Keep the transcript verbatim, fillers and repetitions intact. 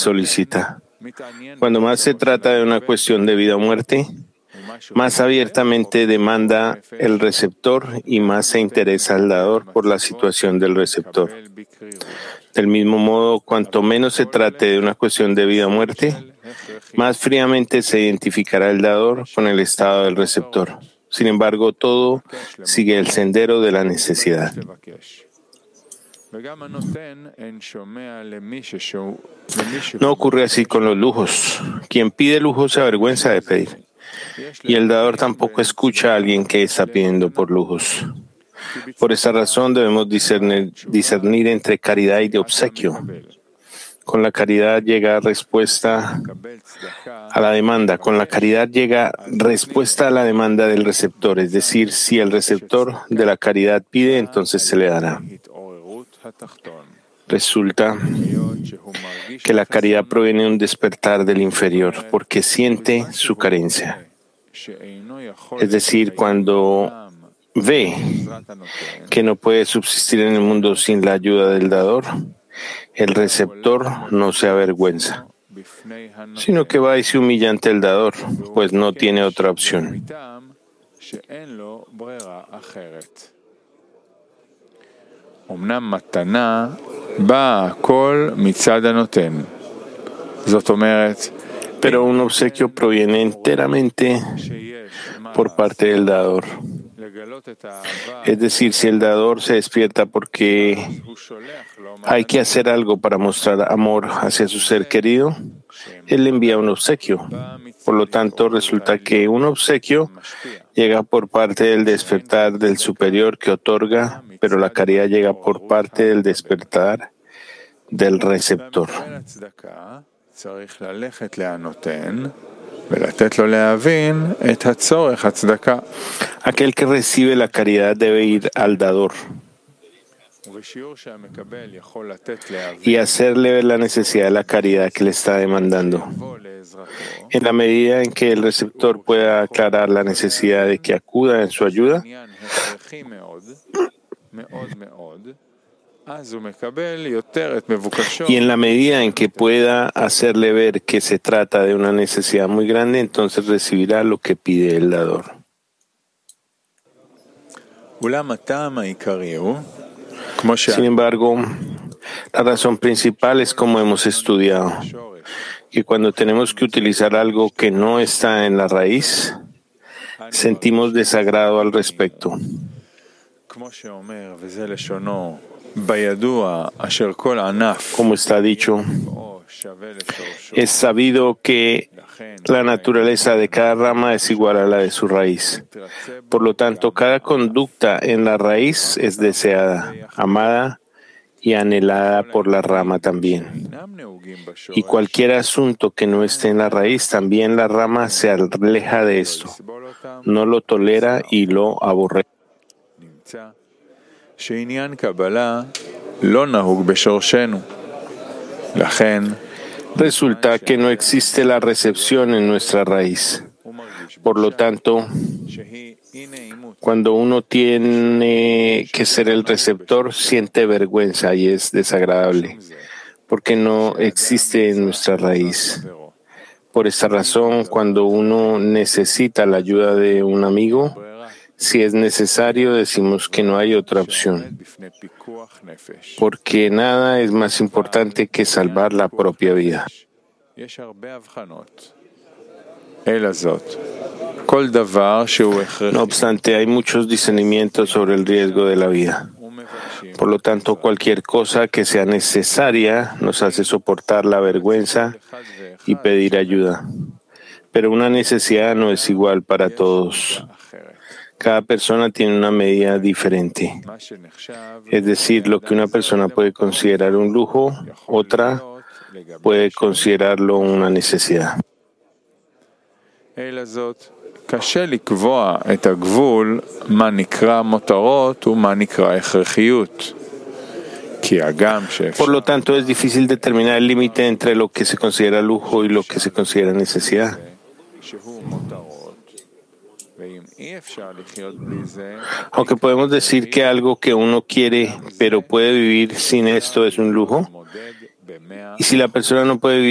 solicita. Cuando más se trata de una cuestión de vida o muerte, más abiertamente demanda el receptor y más se interesa el dador por la situación del receptor. Del mismo modo, cuanto menos se trate de una cuestión de vida o muerte, más fríamente se identificará el dador con el estado del receptor. Sin embargo, todo sigue el sendero de la necesidad. No ocurre así con los lujos. Quien pide lujo se avergüenza de pedir. Y el dador tampoco escucha a alguien que está pidiendo por lujos. Por esta razón debemos discernir, discernir entre caridad y de obsequio. Con la caridad llega respuesta a la demanda. Con la caridad llega respuesta a la demanda del receptor. Es decir, si el receptor de la caridad pide, entonces se le dará. Resulta que la caridad proviene de un despertar del inferior, porque siente su carencia. Es decir, cuando ve que no puede subsistir en el mundo sin la ayuda del dador, el receptor no se avergüenza, sino que va y se humilla ante el dador, pues no tiene otra opción. Pero un obsequio proviene enteramente por parte del dador. Es decir, si el dador se despierta porque hay que hacer algo para mostrar amor hacia su ser querido, él le envía un obsequio. Por lo tanto, resulta que un obsequio llega por parte del despertar del superior que otorga, pero la caridad llega por parte del despertar del receptor. Aquel que recibe la caridad debe ir al dador y hacerle ver la necesidad de la caridad que le está demandando. En la medida en que el receptor pueda aclarar la necesidad de que acuda en su ayuda, y en la medida en que pueda hacerle ver que se trata de una necesidad muy grande, entonces recibirá lo que pide el dador. Sin embargo, la razón principal es como hemos estudiado, que cuando tenemos que utilizar algo que no está en la raíz, sentimos desagrado al respecto. Como está dicho, es sabido que la naturaleza de cada rama es igual a la de su raíz. Por lo tanto, cada conducta en la raíz es deseada, amada y anhelada por la rama también. Y cualquier asunto que no esté en la raíz, también la rama se aleja de esto, no lo tolera y lo aborrece. Resulta que no existe la recepción en nuestra raíz. Por lo tanto, cuando uno tiene que ser el receptor, siente vergüenza y es desagradable, porque no existe en nuestra raíz. Por esta razón, cuando uno necesita la ayuda de un amigo, si es necesario, decimos que no hay otra opción, porque nada es más importante que salvar la propia vida. No obstante, hay muchos discernimientos sobre el riesgo de la vida. Por lo tanto, cualquier cosa que sea necesaria nos hace soportar la vergüenza y pedir ayuda. Pero una necesidad no es igual para todos. Cada persona tiene una medida diferente. Es decir, lo que una persona puede considerar un lujo, otra puede considerarlo una necesidad. Por lo tanto, es difícil determinar el límite entre lo que se considera lujo y lo que se considera necesidad. Aunque podemos decir que algo que uno quiere pero puede vivir sin esto es un lujo, y si la persona no puede vivir